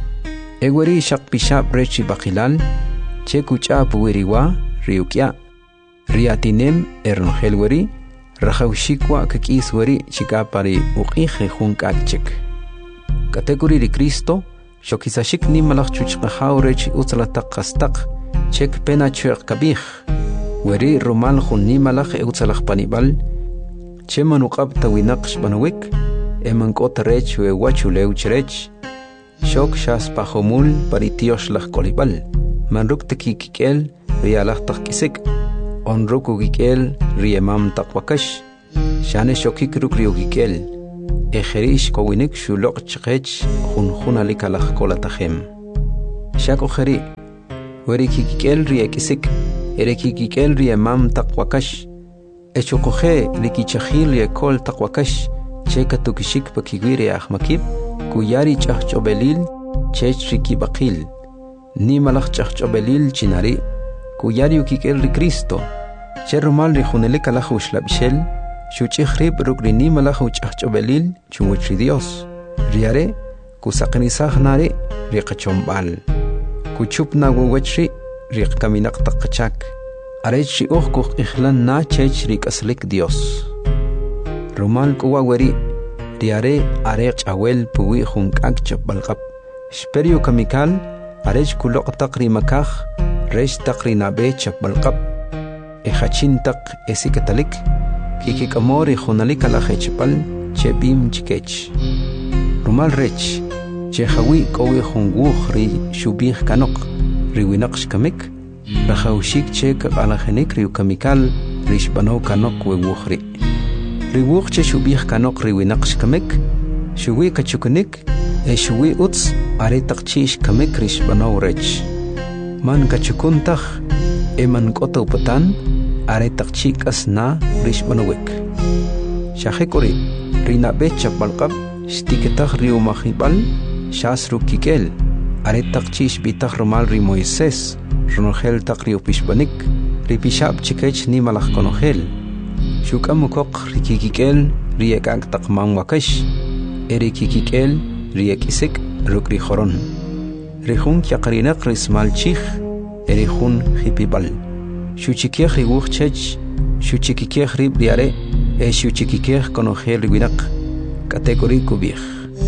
eweri shaqpishab rechi baqilal chekucha puwiriwa riukya riatinem erngelweri rahawshikwa kakisweri chikapari uqije junkakchik kategori ri Cristo shokisashik nimalaq chuchqahawrech utsalataq qastaq chek pena chuq kabih weri romal jun nimalaq utsalaq panibal chemanuqab tawinaqsh banawik emankot rech we wachuleu chrech shok shas pahomul paritios laq kolibal manruk tekikikel rialah takisik onruku gikel riemam takwakash shane shokik ruk riugikel ejerish kowinik shulok chqech junjuna likalaj kolatajem. Shako jeri, weri kikikel riekisik, ere kikikel riemam takwakash, echokoje likichahil riekol takwakash, cheka tukishik pakigwiri ahmakib, kuyari chachobelil, chech rikibakil, ni malach chachobelil chinari, kuyari ukikel ri Cristo, cherumal ri junelik alaj ushlabishel, shuchikhrib rukrini malaj uchachobelil, chumuchri Dios, riare, kusaqnisaj nari, riqachombal. Kuchupna wawachri riq kaminak taqachak arech ri uj kuj ijlan na chech ri kaslik Dios rumal kuwa weri riare arech awel puwi junkak chapbalqap shperio kamikal arech kuloq taqri makaj resh taqri nabe chapbalqap ejachin taq esikatalik kikikamori junalik alajechpal chebim chikech rumal rech Chehawi kowe junguj ri shubih kanok riwinak shkamik rajawshik chek alajenik riu kamikal rishbano kanok wewuhri riwuj che shubih kanok riwinak shkamik shuwi kachukunik e shuwi uts are taqchi shkamik rishbano rech man kachukuntaj e man koto patan are taqchi kasna rishbanowek shahekori rina becha balqab shtiketaj riu mahibal Shasru kikel, are taqchish bitaq rumal ri Moisés, runogel taqriu pishbanik, ripishab chikech ni malaj konogel. Shukamukok rikikikel, riekak taqman wakash, eri kikikel, riekisik, rukri joron. Rihun kiakarinak rismal chich, eri hun hipibal. Shuchikech riwuch chech, shuchikikech rib riare, e shuchikikech konogel riwinak, kategori kubich.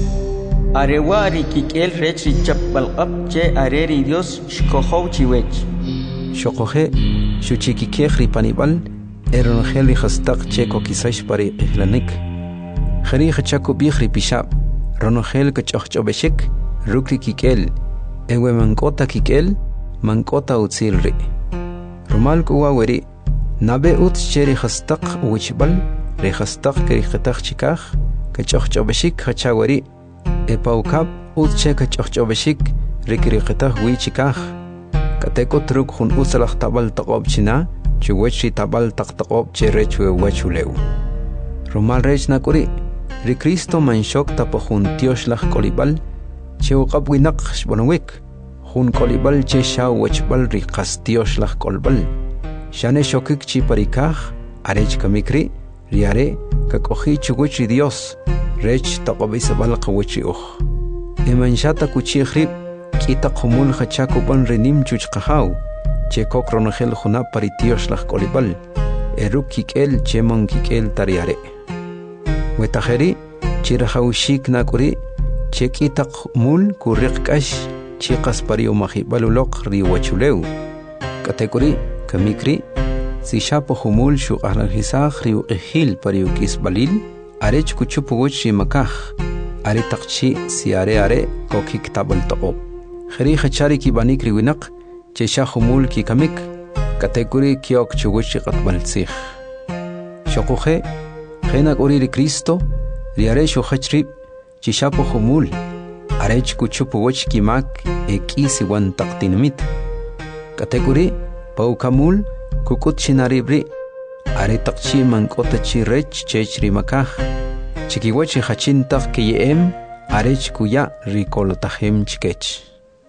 Arewari kikel rech richapbalqap che areri Dios shkohow chiwech. Shokoje shuchikikej ripanibal eronogel rihastaq che kokisash pari ihlanik. Jeri hachako bich ripishab ronogel kachachobeshik rukri kikel ewe mankota kikel mankota utzilri. Rumal kuwa weri nabe utz che rihastaq uwichbal rihastaq kerihqetaq chikaj kachachobeshik hachawari Epaukap utche kachachobeshik rikiriqitaq wichikaj kateko truk jun usalaj tabal taqob china chuwechri tabal taqtaqob che rechwe wachuleu rumal rech nakuri ri Cristo manshok tapo jun tioslaj kolibal che uqab winaq shbonowik jun kolibal che shaw wachbal ri qas tioslaj kolbal shane shokik chi parikaj arech kamikri riare kakoji chuwechri Dios rech taqobisa balqa wichi uj emanshata kuchikhrib kita qumul hachakupan renim chuchqahaw che kokronogel juna paritiosh laj kolibal eruk kikel chemon kikel tariare wetajeri chirahawshik nakuri che kita qumul kuriqkash chiqas pario mahibaluloq riwachuleu kategori kamikri si shapo humul shuqarhisaj riuqihil pariukis balil arech kuchupuguch rimakaj are taqchi si are are kokik tabal taqob khari khachari ki banik riwinak che shahumul ki kamik kategori kiok chuguch qatbal tsikh shoqoje khena ori ri Cristo ri are shu khachri che shapo humul arech kuchupuguch ki mak e kisi wan taqtinmit kategori paukamul kukut chinaribri are taqchi mankota chi rech chech rimakaj chikiwachi hachintaq kiyem arech kuya rikolotajem chikech.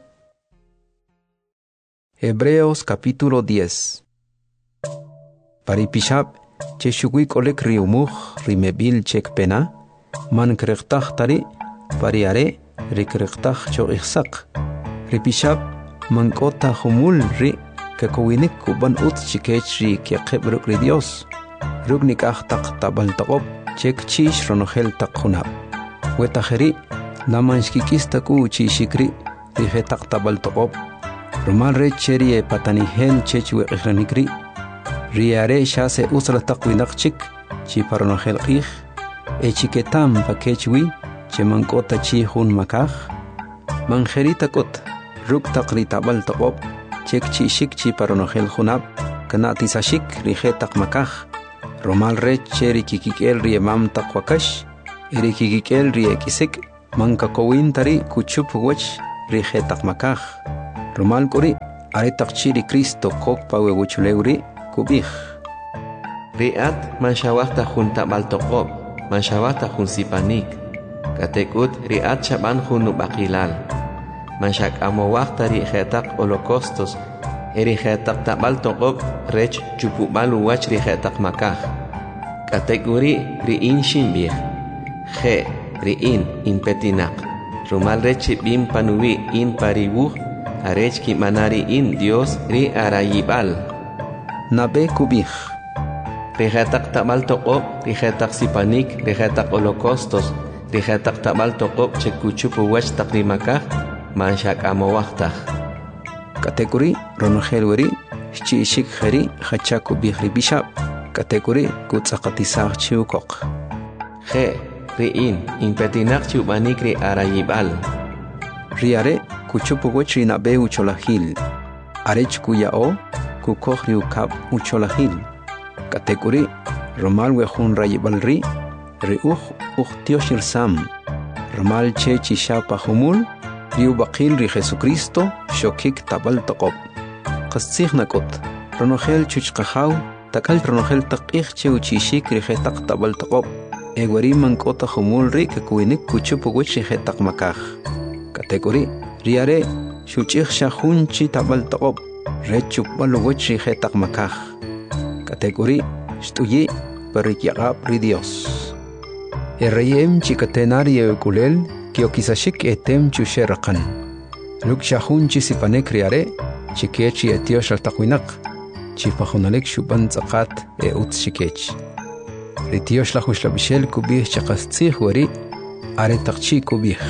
Hebreos capítulo diez. Paripishab che shugui kolek riumuj rimebil chek pena man kreqtaj tari pariare rikreqtaj cho ihsaq ripishab mankota humul ri kakowinik kuban ut chikech ri kiaqeb rukri Dios ruknik ahtaq tabal taqob chek chish ronogel taqhunab wetajeri namanshkikista ku chishikri rijetaq tabal taqob rumal re cherie patanihel chech weqihranikri riare shase usla taqwinaq chik chi paronogel qih e chiketam pakechwi chemankota chi hun makaj manjerita kot ruk taqri tabal taqob chek chi shik chi paronogel junab kanati sashik rijetaq makaj romal re cheri kikikel riemam taqwakash Erikigikel riekisik manka kowin tari kuchup wach rijetak makaj. Romal kuri aretak chiri Cristo kok pawe wuchuleuri kubij. Riat manshawahta junta baltoqob, manshawahta jun sipanik. Katekut riat shaban jun nubakilal. Manshak amowahta rijetak holocaustos. Erijetak tabal toqob rech chupubalu wach rijetak makaj. Kategori riin shimbir. Je riin impetinak. Rumal rech bim panuwi in paribuh. Arech ki manari in Dios ri arayibal. Nabe kubij. Rijetak tabal toqob, rijetak sipanik, rijetak holocaustos, rijetak tabal toqob chekuchupu wach takrimakaj. Manshak amowahtaj. Kategori ronogel weri chi shik khari khachaku bihri bishap kategori kutsaqatisaq chiukok je riin impetinak chubanik ri arayibal riare kuchupu wechri na be ucholahil arech kuyao kukokhri ukap ucholahil kategori romal wehun rayibal ri riuh uhtioshir sam romal che chishapa humul riu baqil ri Jesucristo shokik tabal toqob qassikh nakot ronogel chuchqahaw takal ronogel taqih che uchishik ri jetaq tabal toqob egwari mankota humul ri kakuinik kuchupu wech ri jetaq makaj kategori riare shuchikh shahun chi tabal toqob rechuk bal wech ri jetaq makaj kategori shtuyi parikyaqab ri Dios erreyem chikatenari ekulel Kiokisashik etem chusheraqan. Luk shahun chisipanek riare, chikechi etiosh altaquinak, chipahunalek shuban tzaqat e utz shikech. Ritiosh lahuslabishel kubih chaqastzih wari, aretaqchi kubih.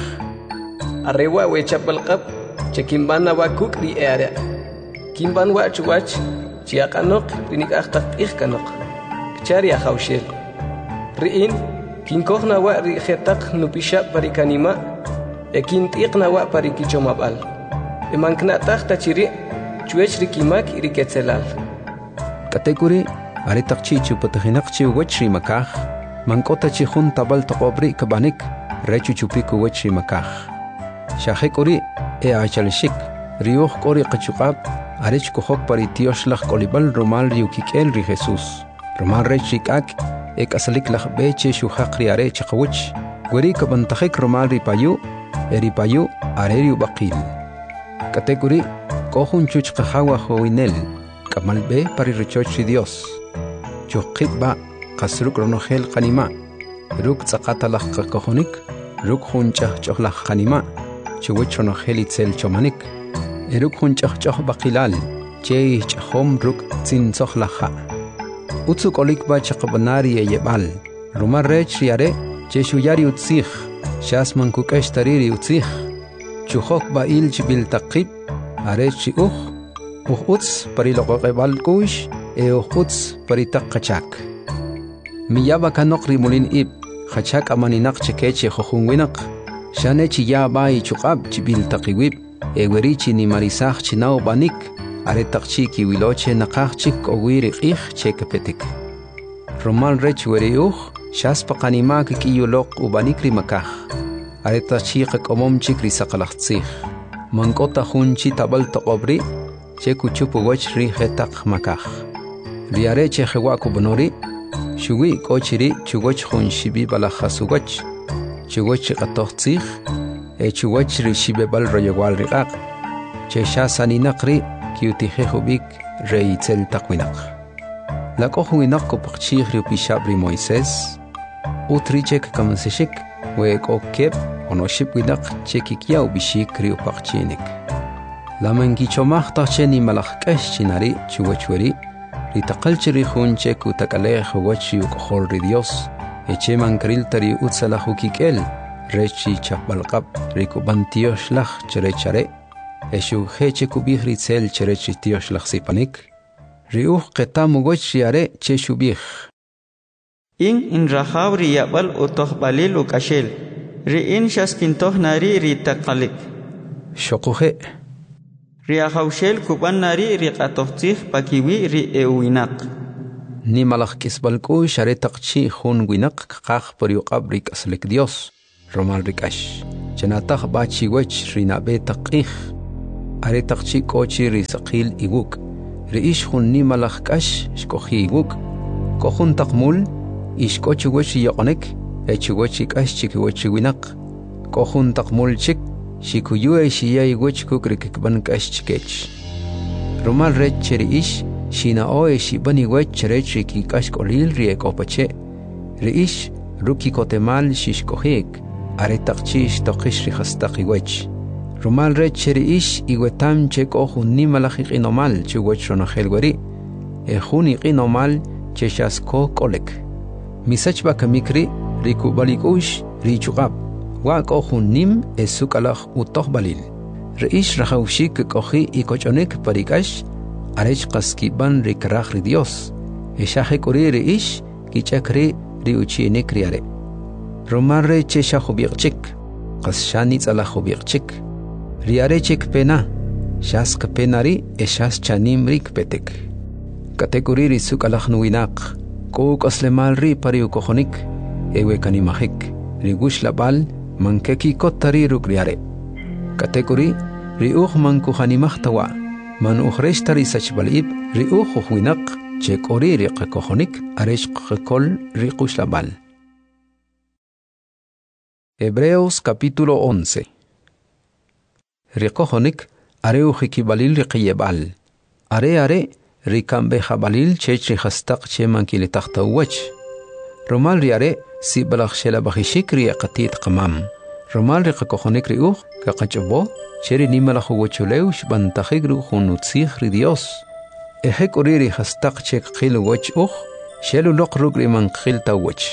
Arrewa wechapalqab, chekimbana wakuk ri eare. Kimban wach wach, chiaqanok rinik ahtaq ihkanok. Kchari ahawshel. Riin, Kinkohna wa ri khetak nupishap parikanima e kintiqna wa parikichomabal e mankna takhta chiri chuech rikimak iriketselal kategori aritaqchi chupathinaqchi wachri makaj mankota chi jun tabal toqobri kabanik rechu chupiku wachri makaj shahekori e achalshik riuh qori qachuqab arich kohok paritioshlah kolibal romal riukikel ri Jesus romal rechikak ek asalik lah beche shuhaq riare chaqawch gweri kabantakhik romal ripayu eripayu areriu baqil kategori kohun chuchqa hawa hoinel kamal be pariruchoch Dios chuqit ba qasruk ronogel qanima ruk tsaqatalah qakohonik ruk hunchah chohlah qanima chuwch ronogel itzel chomanik eruk hunchah choh baqilal che chhom ruk tsin sohlaha Utsu kolik ba chaqabanari e yebal. Rumar rech riare, che shuyari utzich. Shasman kukesh tariri utzich. Chuhok ba il chibil taqib. Arech chi uch. Uch utz pariloqoqebal kush. E uch utz paritaqachak. Miyaba kanok rimulin ib. Khachak amaninak chekeche khokhungwinak. Shane chi yaba i chuqab chibil taqiwib. E werichi ni marisach chinao banik. Aretaqchi kiwiloche naqaqchik owiri qih chekapetik. Romal rech weriuh shaspa qanimak kiyuloq ubanikri makaj. Aretaqchi qakomomchik risaqalaqtzih. Mankota hunchi tabal toqobri chekuchupu wach ri hetaq makaj. Riare che hewaku bonori shuwi kochiri chugoch hun shibi balajasugach. Chugoch qatoqtzih e chugoch ri shibebal royewal riqaq. Che shasaninaqri kiutijehubik reitzel taqwinak. La kohuinak kopachih riupishabri Moisés, utrichek kamansishik, we kokep, onoship winak chekikia ubishik riupachchinik. La mangichomach tacheni malachkesh chinari chuwachweri, ritaqalchiri hunchek utakalej wachi ukohol Dios, eche mankriltari utsalahukikel, rechi chapbalqab rikubantiosh lach cherechare, Eshu heche kubih ritzel cherechi tiosh lachsipanik. Riuh qetamu goch riare che shubih. In in rahaw riyabal utoh balil ukashel. Ri in shaskintoh nari ritaqalik. Shokuhe. Riahawshel kuban nari riqatohtih pakiwi ri euinak. nimalaj kisbalku share taqchi hun winaq qaq por yuqab rik aslik Dios romal rikash chanataq bachi wech rinabe taqih are taqchi kochi risaqil iguk reish hun nimalaj kash shkohi iguk kohun taqmul ish kochi wech yoqnek echi wech kash chiki wech winaq kohun taqmul chik shikuyu shiyay wech kukrik ban kash chikech romal rech reish shina oe shibani wech rechi ki kashkolil riek opache reish ruki kotemal shishkohik are taqchish toqish rihastaqi wech romal rech reish iwetam chek ohun nimalaj iqinomal chuwech ronahel e huni iqinomal cheshasko kolek misach bakamikri rikubalikush richuqab wa kohun nim esukalaj utohbalil reish rahawshik kohi ikochonek parikash arech qaskiban rikraj ri Dios eshaje kuri reish kichakri riuchine kriare romarre chesha khobiqchik qasshani tsala khobiqchik riare chik pena shas penari eshas chanim rik petek kategori risuk alahnuinaq ko qaslemal ri pariu kohonik ewe kanimahik rigush labal mankeki kotari rukriare kategori riuh manku hanimahtawa man ukhresh tari sachbalib riuh huinaq chekori riq kohonik aresh qkol riqush labal. Hebreos capítulo once. Riqohonik areu hikibalil riqiyebal are are rikambe habalil chech rihastaq cheman kilitakhta wach romal riare si balakh shela bakhishik riqatit qamam romal riqohonik riuh kaqachbo cheri nimalakh wachulew shbantakhigru khunutzikh ri Dios ehek oriri hastaq chek qil wach ukh shelu loqrug riman qilta wach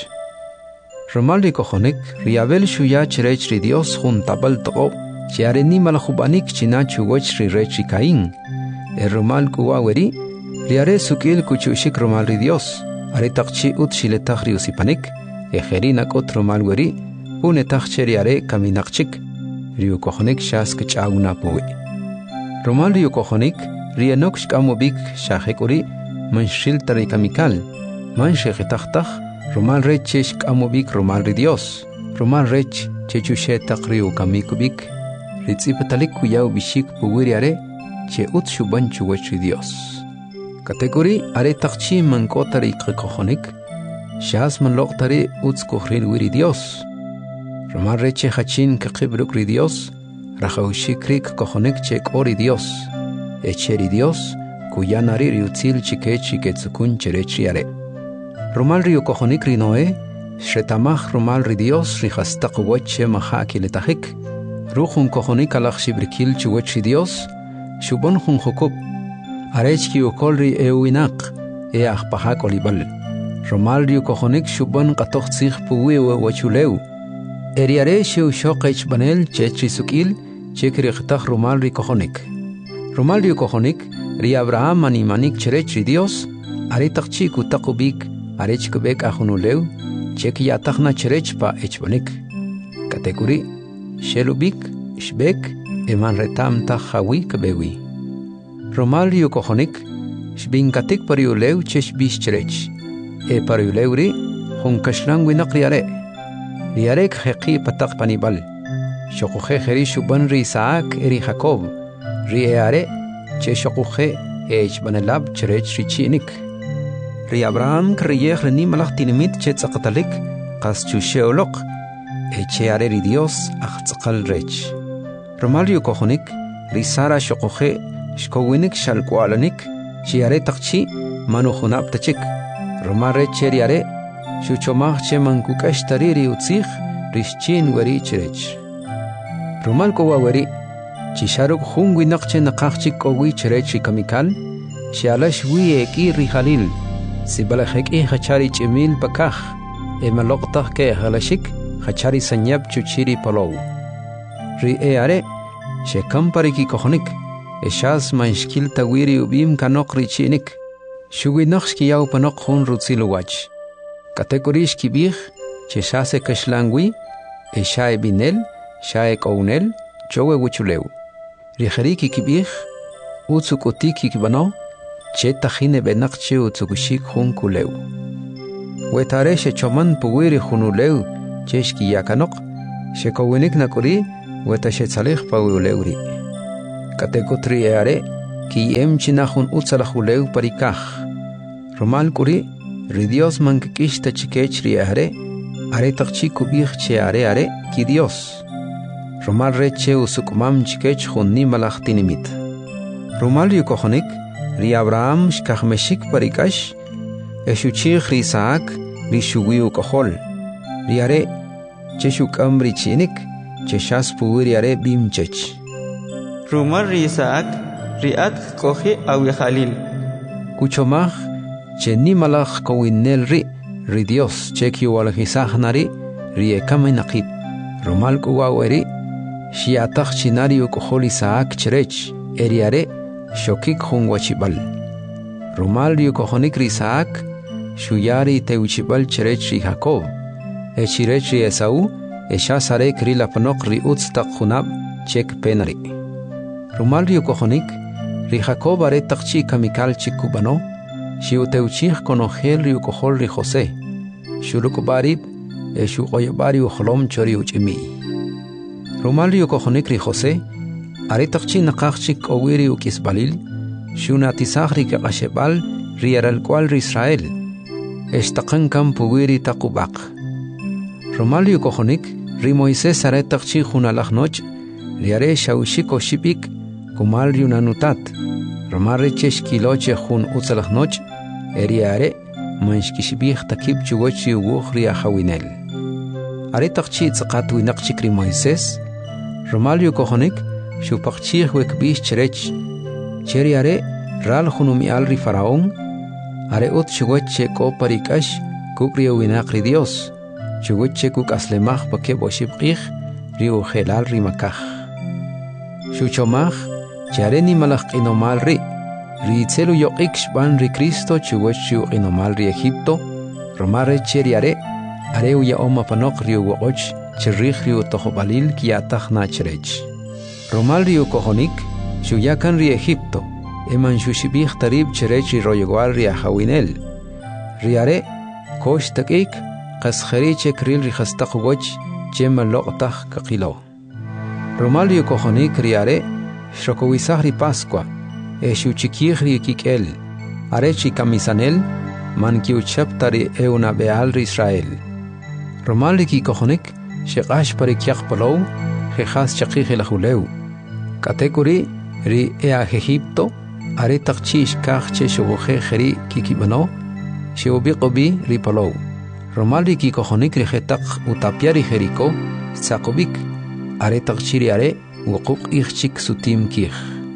romal riqohonik riabel shuya cherech ri Dios khun tabal toq chiare nimalakh banik chinachu wach ri rechi kain e romal kuwaweri riare sukil kuchushik romal ri Dios are taqchi ut shiletagh ri usipanik e kherina kot romal weri une taqcheriare kaminaqchik Rio Kohonik shask chaguna poe. Romal Rio Kohonik rianok shkamobik shahekuri manshil tarikamikal man shekitachtach romal rech shkamobik romal ri Dios romal rech chechushe taqriu kamikubik ritzipatalik kuyaw bishik puwiriare che ut shubanchu wech ri Dios. Kategori are taqchi man kotari Kohonik shas man loqtari uts kuhril wiri Dios. Romal reche hachin que qibruk ri Dios, rajaushikrik kohonek chek ori Dios, echeri Dios, kuyanari riutzil chikechi ketzukun cherechiare. Romal rio kohonik ri Noé, shretamach romal ri Dios rihastaq wache mahaki letahik, ruchun kohonik alach shibrikil chuwachi Dios, shubon hun hukub, arechki ukolri euinak, each pahak olibal. Romal rio kohonik shubon qatoch tzich puwe wachuleu, Eriare sheu shoqech banel chechi sukil chekri qtaq romal ri kohonik. Romal ri kohonik ri Abraham mani manik cherech ri Dios are taqchi ku taqubik arech kubek ahunuleu cheki yataqna cherech pa echbanik. Kategori shelubik shbek eman retam tahawi kbewi. Romal ri kohonik shbinkatik pariuleu chesh bish cherech. E pariuleu ri hunkashlang winaqriare. Riarek heqi patak panibal. Shokuhe heri shuban ri Isaac eri Jacob. Ri eare che shokuhe ech banelab cherech richinik. Ri Abraham kriyeh reni malach tinimit che tzaqatalik qas chusheolok. Eche are ri Dios aqtzaqal rech. Romalio kohonik ri Sara shokuhe shkowinik shalkwalanik chiare taqchi manuhunab tachik. Romare cheriare Shuchomach cheman kukashtari riutzich rishchin wari cherech. Romal kowa wari chisharuk hungwi naqche naqachik kowi cherech kamikal shialash wi eki rihalil sibalahek i hachari chimil pakach emalokta ke halashik hachari sanyab chuchiri palow. Ri eare shekam pariki kohonik eshas manshkil tawiri ubim kanok richinik shuwi naqshki yaw panok hun rutzilu wach. Kategorish kibih, cheshase kashlangwi, e shae binel, shae kounel, chowe wuchuleu. Rijeriki kibih, utsukotiki kibano, che tajine benakche utsukushik hun kuleu. Wetare she choman puwiri hunuleu cheshki yakanok, she kowinik nakuri weta she tsalih pawuleuri. Katekutri eare ki em chinahun utsalahuleu parikah. Romal kuri ri Dios mankikishta chikechri eare, are takchi kubih che are are ki Dios. Romal reche usukumam chikech hun ni malachtinimit. Romal yukohonik ri Abraham shkahmeshik parikash, eshuchich ri Isaac ri shuwiu kohol. Ri are cheshuk amri chinik, cheshas puwiri are bimchech. Rumar ri Isaac ri at kohi awi Khalil. Kuchomach che ni malach kowinel ri, ri Dios cheki walhisach nari ri ekame nakit. Romal kuwaweri shiatach chinari ukohol Isaac cherech, eri are shokik hun wachibal. Romal ri ukohonik ri Isaac shuyari teuchibal cherech ri Jacob. Echirech ri Esau eshasare kri lapanok ri utstak hunab chek penari. Romal ri ukohonik ri Jacob are takchi kamikal chikubano, shiuteuchich konogel ri ukohol ri Jose. Shurukubarib eshu oyabari uholom chori uchimi. Romal ri ukohonik ri Jose are takchi nakachik owiri ukisbalil, shunatisach ri kakashebal ri aral kwal ri Israel. Eshtakan kam puwiri takubak. Romal ri ukohonik ri Moisés are takchi hunalach noch, ri are shaushiko shipik kumal ri unanutat. Romal ri cheshkiloche hun utsalach noch, eri are manshkishibich takib chugochi uguch ri ahawinel. Are takchi tzakatu inakchik ri Moisés, Romal ri ukohonik shupakchich wekbish cherech, cheri are ral hunumial ri Faraón, are ut chugoche ko parikash kukri uwinak ri Dios, chugoche kuk aslemach pakeb oshibqich ri ujelal ri makach. Shuchomach chare ni malach inomal ri, ri itzelu yoqik shban ri Cristo chugoche inomal ri Egipto, romare cheri are, are uya oma panok ri uwoch, cherrich ri utohobalil kiatach na cherech. Romal ri ukohonik shuyakan ri Egipto, eman shushibich tarib cherech ri royogual ri ahawinel. Ri are kosh takik qaskhari chekril ri khastaq woch chema loqtach kakilo. Romal ri ukohonik ri are shokowisah ri Pascua, eshu chikich ri kikel, are chi kamisanel man kiuchapta ri euna beal ri Israel. Romal ri kikohonik shekash parikiach palow, jehas chakich elahuleu. Katekuri ri ea Egipto, are takchish kach che shoboje jeri kikibano, sheobiqobi ri palow. Romal ri kikohonik ri jetak utapiari jeriko, tzakobik, are takchiri are wukuk ichchik sutim kich.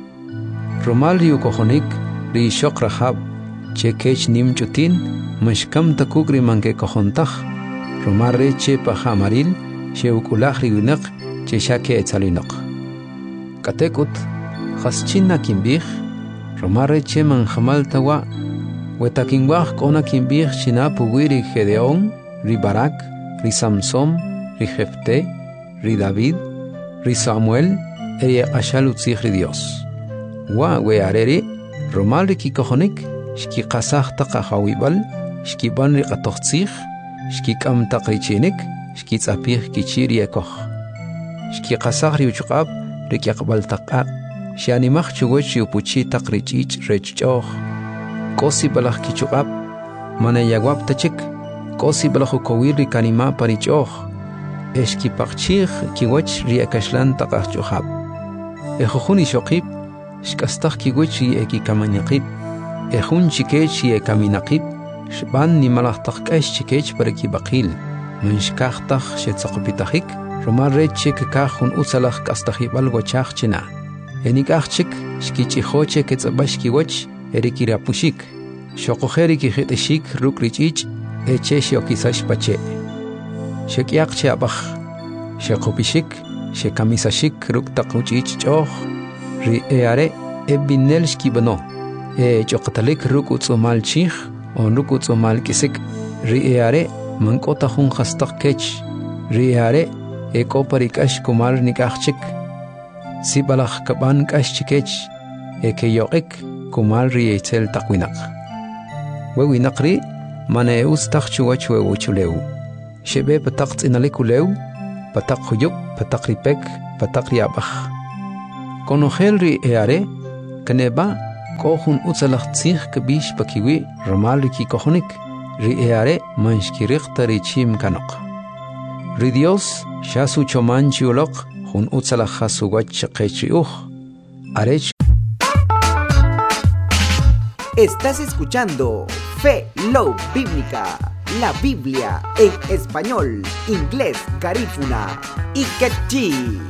Romal ri ukohonik ri shok rahab, che kech nim chutin, mashkam takuk ri manke kohontach. Romal re che pahamaril, she ukulach ri winak, che shake etzalinok. Katekut, chaschina kimbich, romare che manjamal tawa, wetakinwach kona kimbich china puwiri Gedeón, ri Barak, ri Samson, ri Jefte, ri David, ri Samuel, eri ashalutzich ri Dios. Wa weareri, romal ri kikohonik, shki qasach taqahawibal, shki ban ri qatochtzich, shki kam taqrichinik, shki tzapich kichiri ekoch. Shki qasach ri uchqab, rik yaqbal taqaq, shianimach chugoch yupuchi taqrichich rechchoch. Kosi balach kichuqab, manayagwab tachik, kosi balach ukowir ri kanima parichoch. Eshki paqchich kigoch ri akashlan taqachchohab. Ejojuni shoqib, shkastach kigoch ri ekikamanyaqib. Ejun chikech ri ekaminaqib, shban ni malach taqkash chikech pariki baqil. Manshkachtach shetzaqopitachik, Romal reche que cajun usalach kastahibal gochach china. Enikachik, shkichihoche que tzabashkiwach, erikirapushik. Shokojeri ki hiteshik rukrich, eche shokisash pache. Shekiak cheabach. Shekopishik, shekamisashik ruktakuchich choch. Ri eare ebinel shkibano. E chokatalik rukutsumal chich, on rukutsumal kisik. Ri eare mankotahun hastak kech. Ri eare eko parikash kumar nikachik. Si balach kaban kash chikech, eke yoqik, kumal ri eitel takwinak. Wewinak ri maneus takchuach wewuchuleu. Shebe patak inalikuleu, patak huyuk, patak ripek, patak riabach. Konogel ri eare, kaneba kohun utsalach tzich kabish pakiwi ramal riki kohonik, ri eare manshkirikta ri chim kanok. Ri Dios, shasu chomanchi ulok, hun utsalach hasuwach kechi uch, arech. Estás escuchando Fe Love Bíblica, la Biblia en español, inglés, garífuna y quechí.